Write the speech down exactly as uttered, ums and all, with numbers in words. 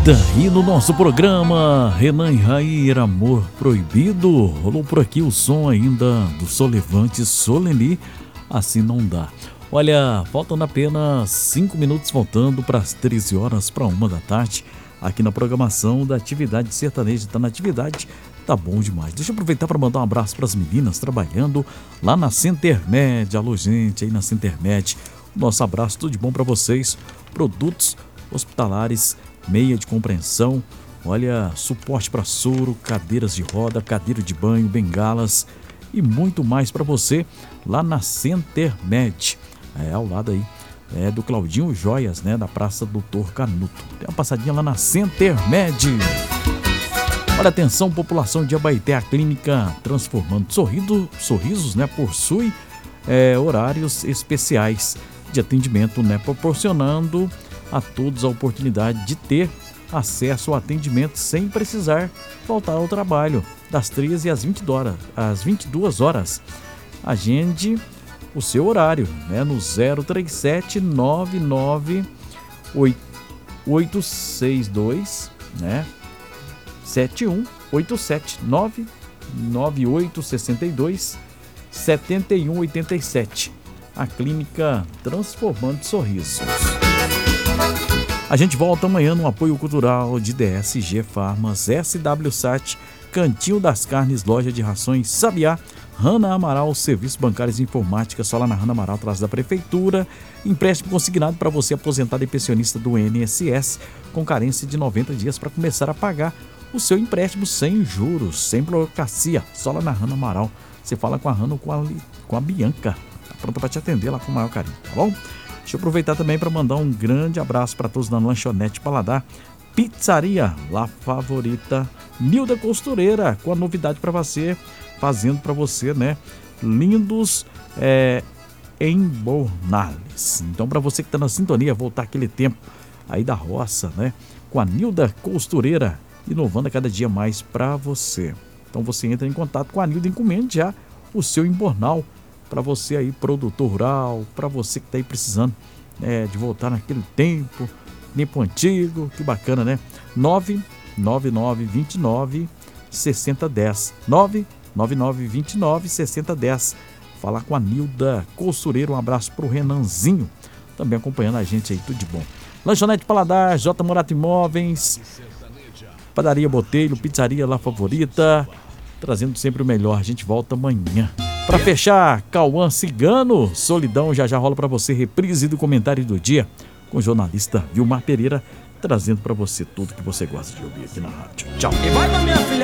Daí no nosso programa, Renan e Rair, Amor Proibido. Rolou por aqui o som ainda do Solevante Soleni, Assim Não Dá. Olha, faltam apenas cinco minutos, faltando para as treze horas para uma da tarde, aqui na programação da Atividade Sertaneja. Tá na atividade, tá bom demais. Deixa eu aproveitar para mandar um abraço para as meninas trabalhando lá na Centermed. Alô, gente, aí na Centermed. Nosso abraço, tudo de bom para vocês. Produtos hospitalares, meia de compreensão, olha, suporte para soro, cadeiras de roda, cadeira de banho, bengalas e muito mais para você lá na Centermed. É, ao lado aí é do Claudinho Joias, né, da Praça Doutor Canuto. Tem uma passadinha lá na Centermed. Olha, atenção, população de Abaeté, a clínica Transformando Sorrido, Sorrisos, né, possui é, horários especiais de atendimento, né, proporcionando a todos a oportunidade de ter acesso ao atendimento sem precisar voltar ao trabalho, das treze às vinte horas, às vinte e duas horas. Agende o seu horário, né, no zero três sete nove nove oito seis dois, né, sete um oito sete nove nove oito seis dois sete um oito sete. A clínica Transformando Sorrisos. A gente volta amanhã no apoio cultural de D S G Farmas, S W Sat, Cantinho das Carnes, Loja de Rações Sabiá, Rana Amaral, Serviços Bancários e Informática, só lá na Rana Amaral, atrás da Prefeitura. Empréstimo consignado para você, aposentado e pensionista do I N S S, com carência de noventa dias para começar a pagar o seu empréstimo sem juros, sem burocracia, só lá na Rana Amaral. Você fala com a Rana ou com a, com a Bianca, tá pronta para te atender lá com o maior carinho, tá bom? Deixa eu aproveitar também para mandar um grande abraço para todos da Lanchonete Paladar, Pizzaria, lá favorita, Nilda Costureira, com a novidade para você, fazendo para você, né, lindos é, embornales. Então, para você que está na sintonia, voltar aquele tempo aí da roça, né, com a Nilda Costureira, inovando a cada dia mais para você. Então, você entra em contato com a Nilda, encomende já o seu embornal, para você aí, produtor rural, para você que está aí precisando é, de voltar naquele tempo, tempo antigo, que bacana, né? nove nove nove dois nove seis zero um zero, nove nove nove dois nove seis zero um zero. Falar com a Nilda Costureira, um abraço pro Renanzinho, também acompanhando a gente aí, tudo de bom. Lanchonete Paladar, J. Morato Imóveis, Padaria Botelho, Pizzaria lá favorita, trazendo sempre o melhor. A gente volta amanhã. Para fechar, Cauã Cigano, Solidão, já já rola para você, reprise do comentário do dia, com o jornalista Vilmar Pereira, trazendo para você tudo que você gosta de ouvir aqui na rádio. Tchau. E vai, minha filha.